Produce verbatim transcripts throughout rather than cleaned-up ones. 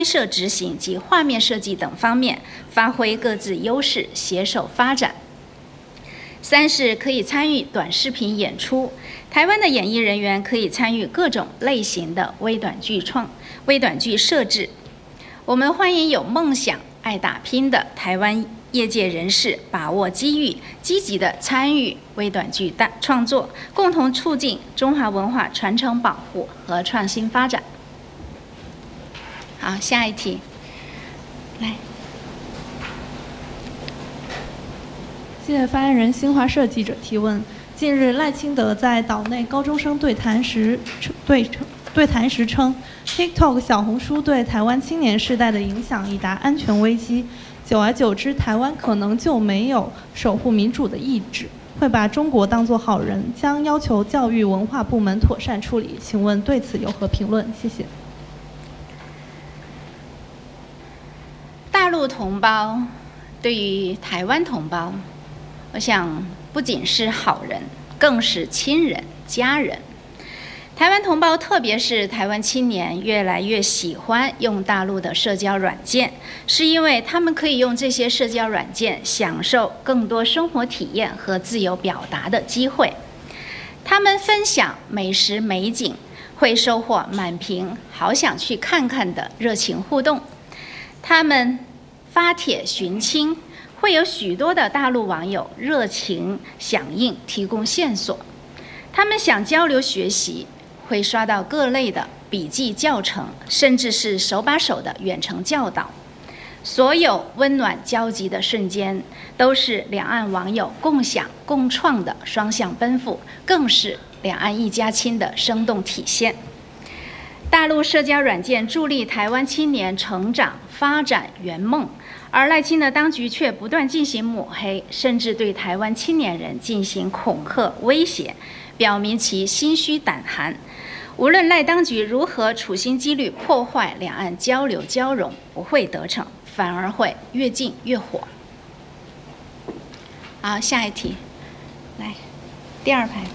拍摄执行及画面设计等方面发挥各自优势，携手发展。三是可以参与短视频演出，台湾的演艺人员可以参与各种类型的微短剧创、微短剧设置。我们欢迎有梦想、爱打拼的台湾业界人士把握机遇，积极的参与微短剧创作，共同促进中华文化传承保护和创新发展。好，下一题，来。 谢谢发言人新华社记者提问。近日，赖清德在岛内高中生对谈时对对谈时称 ，TikTok 小红书对台湾青年世代的影响已达安全危机。久而久之，台湾可能就没有守护民主的意志，会把中国当作好人，将要求教育文化部门妥善处理。请问对此有何评论？谢谢。 大陆同胞对于台湾同胞，我想不仅是好人，更是亲人、家人。台湾同胞，特别是台湾青年，越来越喜欢用大陆的社交软件，是因为他们可以用这些社交软件享受更多生活体验和自由表达的机会。他们分享美食美景，会收获满屏好想去看看的热情互动。他们发帖寻亲，会有许多的大陆网友热情响应，提供线索。他们想交流学习，会刷到各类的笔记教程，甚至是手把手的远程教导。所有温暖交集的瞬间，都是两岸网友共享共创的双向奔赴，更是两岸一家亲的生动体现。大陆社交软件助力台湾青年成长发展圆梦，而赖清德当局却不断进行抹黑，甚至对台湾青年人进行恐吓威胁，表明其心虚胆寒。无论赖当局如何处心积虑破坏两岸交流交融，不会得逞，反而会越进越火。好，下一题，来，第二排的。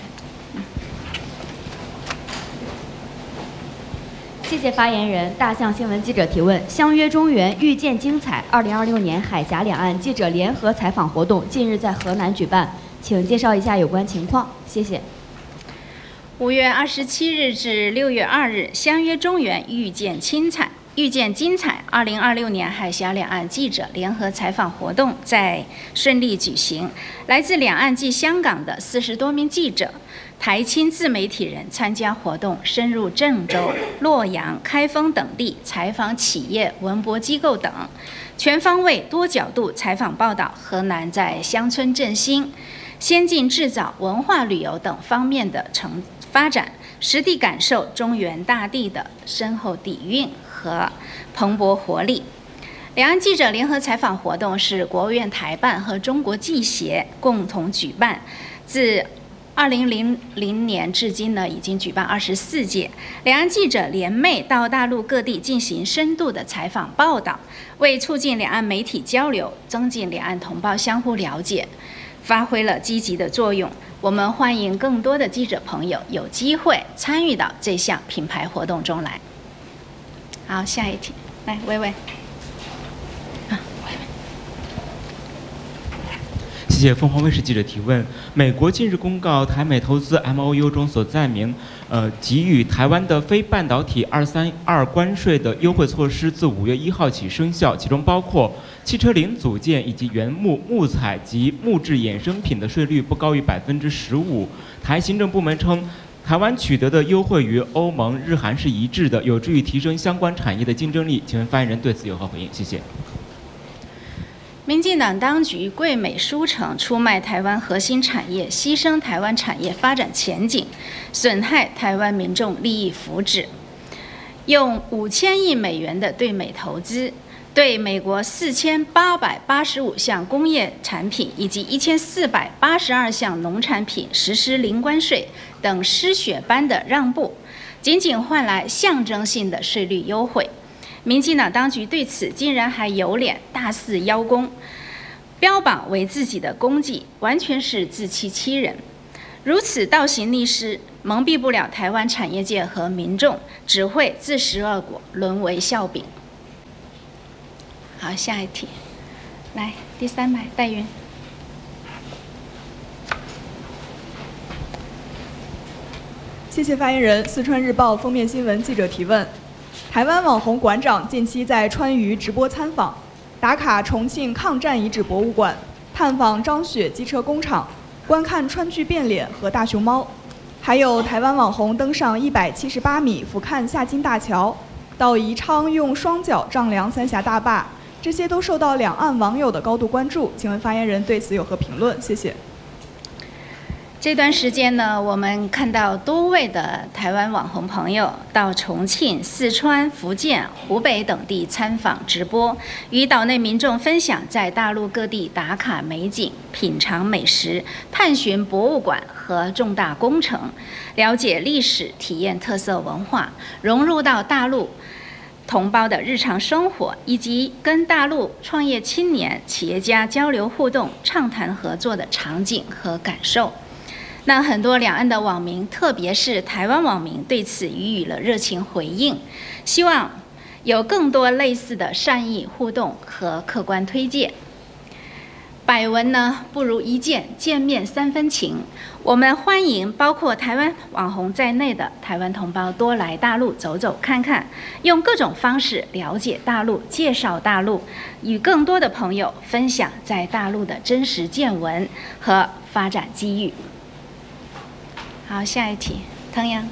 谢谢发言人。大象新闻记者提问：相约中原，遇见精彩。二零二六年海峡两岸记者联合采访活动近日在河南举办，请介绍一下有关情况。谢谢。 五月二十七日至六月二日，相约中原，遇见精彩。遇见精彩二零二六年海峡两岸记者联合采访活动在顺利举行，来自两岸及香港的四十多名记者、台青自媒体人参加活动，深入郑州、洛阳、开封等地采访企业、文博机构等，全方位、多角度采访报道河南在乡村振兴、先进制造、文化旅游等方面的成发展，实地感受中原大地的深厚底蕴和蓬勃活力。两岸记者联合采访活动是国务院台办和中国记协共同举办，自二零零零年至今呢，已经举办二十四届。两岸记者联袂到大陆各地进行深度的采访报道，为促进两岸媒体交流、增进两岸同胞相互了解，发挥了积极的作用。我们欢迎更多的记者朋友有机会参与到这项品牌活动中来。好，下一题，来，薇薇。啊，薇薇。 谢谢凤凰卫视记者提问：美国近日公告，台美投资 M O U 中所载明，呃，给予台湾的非半导体二三二关税的优惠措施，自五月一号起生效，其中包括汽车零组件以及原木、木材及木质衍生品的税率不高于百分之十五。台行政部门称，台湾取得的优惠与欧盟、日韩是一致的，有助于提升相关产业的竞争力。请问发言人对此有何回应？谢谢。 民进党当局贵美书城出卖台湾核心产业，牺牲台湾产业发展前景，损害台湾民众利益福祉，用五千亿美元的对美投资，对美国四千八百八十五项工业产品以及一千四百八十二项农产品实施零关税等失血般的让步，仅仅换来象征性的税率优惠。民进党当局对此竟然还有脸大肆邀功，标榜为自己的功绩，完全是自欺欺人。如此倒行逆施，蒙蔽不了台湾产业界和民众，只会自食恶果，沦为笑柄。 好，下一题，来第三排戴云。 谢谢发言人。四川日报封面新闻记者提问：台湾网红馆长近期在川渝直播参访，打卡重庆抗战遗址博物馆，探访张雪机车工厂，观看川剧变脸和大熊猫，还有台湾网红登上一百七十八米俯瞰下金大桥，到宜昌用双脚丈量三峡大坝，这些都受到两岸网友的高度关注。请问发言人对此有何评论？谢谢。 这段时间呢，我们看到多位的台湾网红朋友到重庆、四川、福建、湖北等地参访直播，与岛内民众分享在大陆各地打卡美景、品尝美食、探寻博物馆和重大工程，了解历史、体验特色文化，融入到大陆同胞的日常生活，以及跟大陆创业青年、企业家交流互动、畅谈合作的场景和感受。那很多两岸的网民，特别是台湾网民，对此予以了热情回应，希望有更多类似的善意互动和客观推荐。百闻呢不如一见，见面三分情。我们欢迎包括台湾网红在内的台湾同胞多来大陆走走看看，用各种方式了解大陆，介绍大陆，与更多的朋友分享在大陆的真实见闻和发展机遇。好，下一题，腾阳。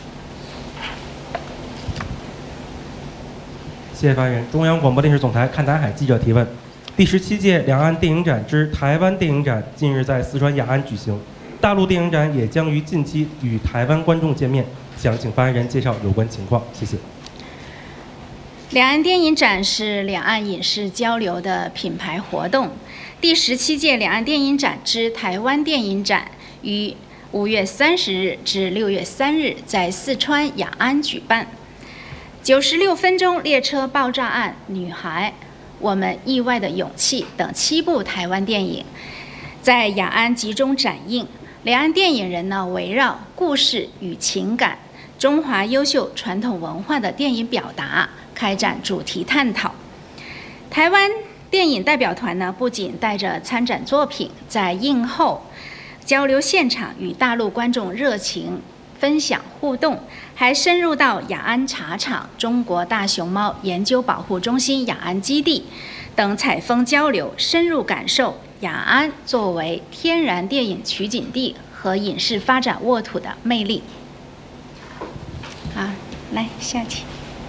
谢谢发言人。中央广播电视总台看台海记者提问：第十七届两岸电影展之台湾电影展近日在四川雅安举行，大陆电影展也将于近期与台湾观众见面，想请发言人介绍有关情况。谢谢。 两岸电影展是两岸影视交流的品牌活动。第十七届两岸电影展之台湾电影展于五月三十日至六月三日在四川雅安举办。九十六分钟列车爆炸案、女孩、我们意外的勇气等七部台湾电影在雅安集中展映。两岸电影人呢，围绕故事与情感、中华优秀传统文化的电影表达，开展主题探讨。台湾电影代表团呢，不仅带着参展作品在映后交流现场与大陆观众热情分享互动，还深入到雅安茶厂、中国大熊猫研究保护中心雅安基地等采风交流，深入感受雅安作为天然电影取景地和影视发展沃土的魅力。好，来下题。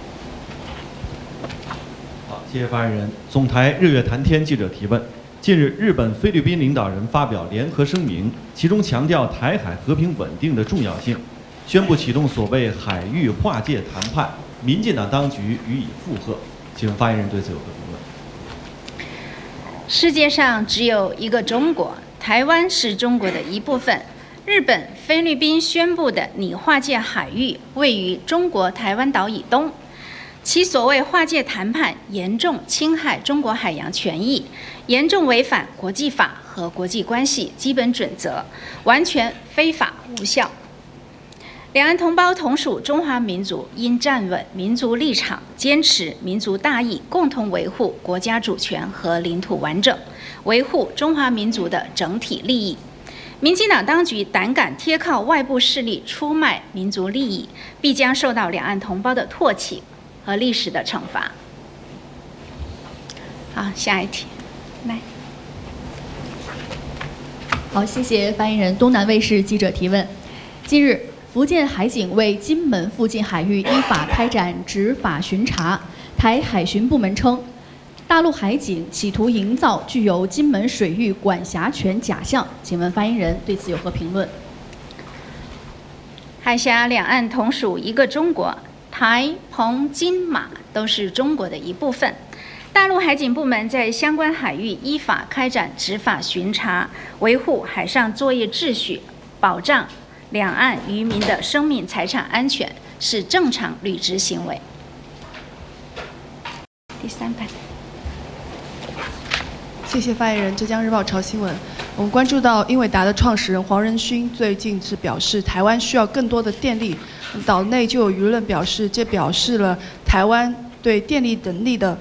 好，谢谢发言人。总台日月谈天记者提问：近日，日本、菲律宾领导人发表联合声明，其中强调台海和平稳定的重要性，宣布启动所谓海域划界谈判。民进党当局予以附和。请问发言人对此有何评论？ 世界上只有一个中国，台湾是中国的一部分。日本、菲律宾宣布的拟划界海域位于中国台湾岛以东。其所谓划界谈判严重侵害中国海洋权益，严重违反国际法和国际关系基本准则，完全非法无效。两岸同胞同属中华民族，应站稳民族立场，坚持民族大义，共同维护国家主权和领土完整，维护中华民族的整体利益。民进党当局胆敢贴靠外部势力出卖民族利益，必将受到两岸同胞的唾弃和历史的惩罚。好，下一题，来。 好，谢谢发言人。东南卫视记者提问：近日，福建海警为金门附近海域依法开展执法巡查，台海巡部门称，大陆海警企图营造具有金门水域管辖权假象。请问发言人对此有何评论？ 海峡两岸同属一个中国。台、澎、金、马都是中国的一部分。大陆海警部门在相关海域依法开展执法巡查，维护海上作业秩序，保障两岸渔民的生命财产安全，是正常履职行为。第三排。 谢谢发言人。浙江日报潮新闻，我们关注到英伟达的创始人黄仁勋最近是表示，台湾需要更多的电力。岛内就有舆论表示，这表示了台湾对电力能力的